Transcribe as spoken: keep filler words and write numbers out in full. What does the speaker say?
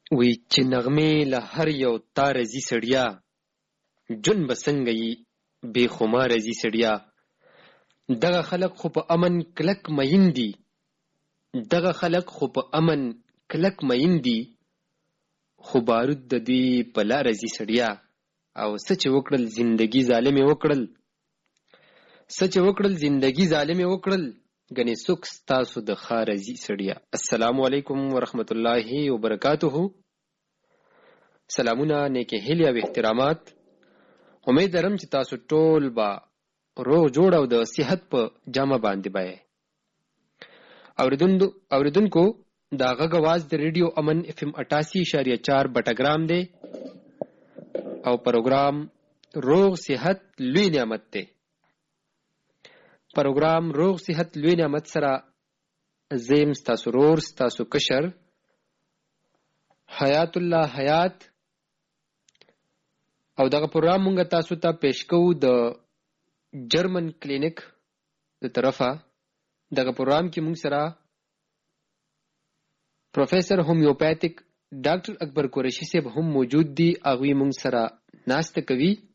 وی چې نغمې له هر یو تار زی سړیا، جون بسنګ یې بے خمار زی سړیا. دغه خلق خو په امن کلک مین دي، دغه خلق خو په امن کلک مین دي، خو بارود د دوی په لار زی سړیا. او سچ وکړل زندگی ظالم وکړل، سچ وکړل زندگی ظالم وکړل، غني سوک تاسو د خارزي سړیا. السلام علیکم ورحمت الله وبرکاته. سلامونه، نیکه هیله او احترامات. امید لرم چې تاسو ټول با روغ جوړ او د صحت په جامه باندې بای. اوریدونکو اوریدونکو دا غږ आवाज د ریډیو امن اف ام اٹھاسی اشاریه چار بټګرام دی او پروګرام روغ صحت لوی نعمت دی. پروګرام روغ صحت لوی نعمت سره زم تاسو رور تاسو کشر حیات الله حیات. او دغه پروګرام مونږ تاسو ته پیش کوو د جرمن کلینیک د طرفه. دغه پروګرام کې مونږ سره پروفیسر هومیوپیتھک ډاکټر اکبر قریشی صاحب هم موجود دي. هغه مونږ سره ناشته کوي.